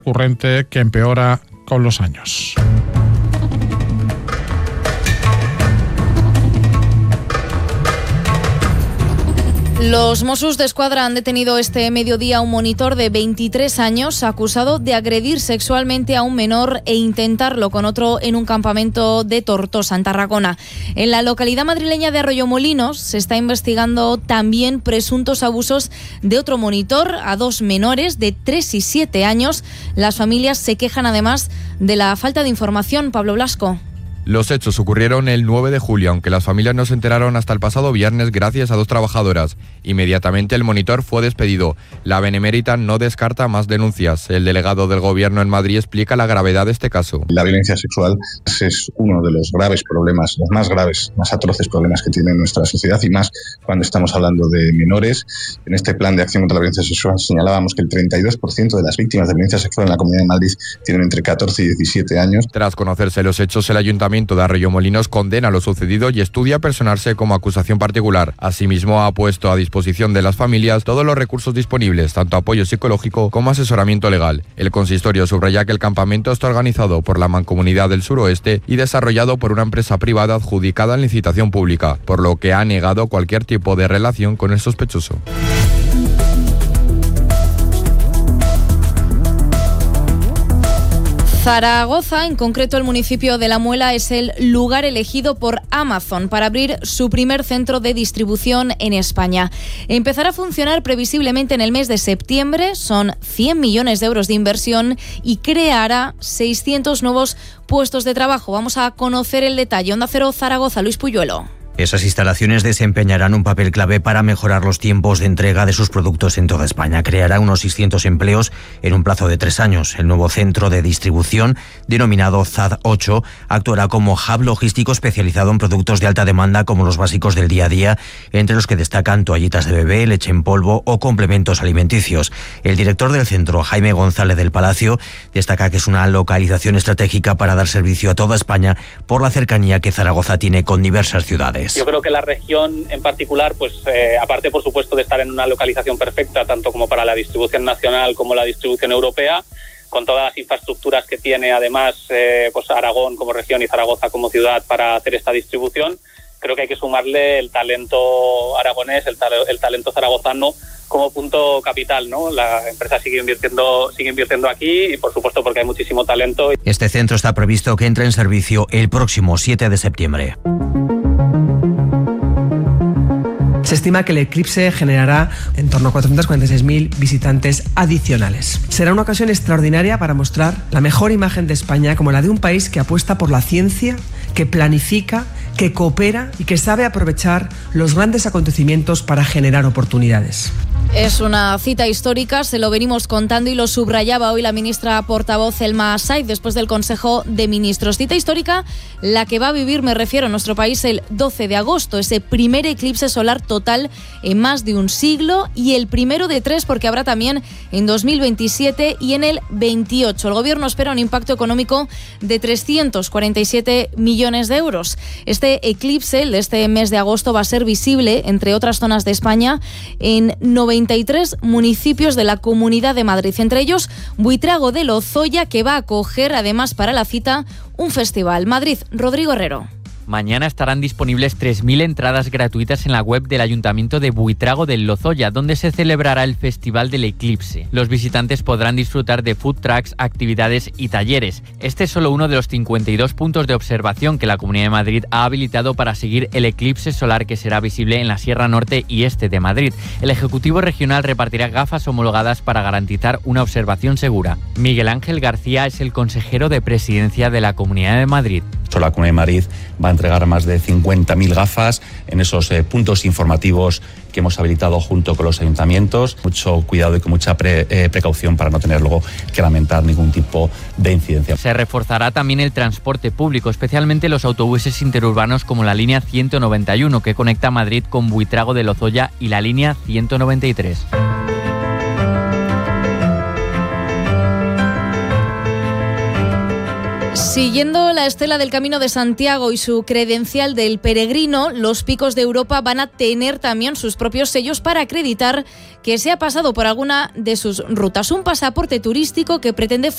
recurrente que empeora con los años. Los Mossos d'Esquadra han detenido este mediodía a un monitor de 23 años acusado de agredir sexualmente a un menor e intentarlo con otro en un campamento de Tortosa, en Tarragona. En la localidad madrileña de Arroyomolinos se está investigando también presuntos abusos de otro monitor a 2 menores de 3 y 7 años. Las familias se quejan además de la falta de información. Pablo Blasco. Los hechos ocurrieron el 9 de julio, aunque las familias no se enteraron hasta el pasado viernes gracias a 2 trabajadoras. Inmediatamente el monitor fue despedido. La Benemérita no descarta más denuncias. El delegado del Gobierno en Madrid explica la gravedad de este caso. La violencia sexual es uno de los graves problemas, los más graves, más atroces problemas que tiene nuestra sociedad, y más cuando estamos hablando de menores. En este plan de acción contra la violencia sexual señalábamos que el 32% de las víctimas de violencia sexual en la Comunidad de Madrid tienen entre 14 y 17 años. Tras conocerse los hechos, el Ayuntamiento de Arroyomolinos condena lo sucedido y estudia personarse como acusación particular. Asimismo, ha puesto a disposición de las familias todos los recursos disponibles, tanto apoyo psicológico como asesoramiento legal. El consistorio subraya que el campamento está organizado por la Mancomunidad del Suroeste y desarrollado por una empresa privada adjudicada en licitación pública, por lo que ha negado cualquier tipo de relación con el sospechoso. Zaragoza, en concreto el municipio de La Muela, es el lugar elegido por Amazon para abrir su primer centro de distribución en España. Empezará a funcionar previsiblemente en el mes de septiembre, son 100 millones de euros de inversión y creará 600 nuevos puestos de trabajo. Vamos a conocer el detalle. Onda Cero Zaragoza, Luis Puyuelo. Esas instalaciones desempeñarán un papel clave para mejorar los tiempos de entrega de sus productos en toda España. Creará unos 600 empleos en un plazo de 3 años. El nuevo centro de distribución, denominado ZAD 8, actuará como hub logístico especializado en productos de alta demanda como los básicos del día a día, entre los que destacan toallitas de bebé, leche en polvo o complementos alimenticios. El director del centro, Jaime González del Palacio, destaca que es una localización estratégica para dar servicio a toda España por la cercanía que Zaragoza tiene con diversas ciudades. Yo creo que la región en particular, aparte por supuesto de estar en una localización perfecta, tanto como para la distribución nacional como la distribución europea, con todas las infraestructuras que tiene además Aragón como región y Zaragoza como ciudad para hacer esta distribución, creo que hay que sumarle el talento aragonés, el talento zaragozano como punto capital, ¿no? La empresa sigue invirtiendo aquí y por supuesto porque hay muchísimo talento. Este centro está previsto que entre en servicio el próximo 7 de septiembre. Se estima que el eclipse generará en torno a 446.000 visitantes adicionales. Será una ocasión extraordinaria para mostrar la mejor imagen de España como la de un país que apuesta por la ciencia, que planifica, que coopera y que sabe aprovechar los grandes acontecimientos para generar oportunidades. Es una cita histórica, se lo venimos contando y lo subrayaba hoy la ministra portavoz Elma Saiz después del Consejo de Ministros. Cita histórica la que va a vivir, me refiero, nuestro país el 12 de agosto, ese primer eclipse solar total en más de un siglo y el primero de 3 porque habrá también en 2027 y en el 28. El Gobierno espera un impacto económico de 347 millones de euros. Este eclipse, el de este mes de agosto, va a ser visible, entre otras zonas de España, en 93 municipios de la Comunidad de Madrid, entre ellos Buitrago de Lozoya, que va a acoger además para la cita un festival. Madrid, Rodrigo Herrero. Mañana estarán disponibles 3.000 entradas gratuitas en la web del Ayuntamiento de Buitrago del Lozoya, donde se celebrará el Festival del Eclipse. Los visitantes podrán disfrutar de food trucks, actividades y talleres. Este es solo uno de los 52 puntos de observación que la Comunidad de Madrid ha habilitado para seguir el eclipse solar que será visible en la Sierra Norte y Este de Madrid. El Ejecutivo Regional repartirá gafas homologadas para garantizar una observación segura. Miguel Ángel García es el consejero de Presidencia de la Comunidad de Madrid. La Comunidad de Madrid va a entregar más de 50.000 gafas en esos puntos informativos que hemos habilitado junto con los ayuntamientos. Mucho cuidado y con mucha precaución para no tener luego que lamentar ningún tipo de incidencia. Se reforzará también el transporte público, especialmente los autobuses interurbanos como la línea 191 que conecta Madrid con Buitrago de Lozoya y la línea 193. Siguiendo la estela del Camino de Santiago y su credencial del peregrino, los Picos de Europa van a tener también sus propios sellos para acreditar que se ha pasado por alguna de sus rutas. Un pasaporte turístico que pretende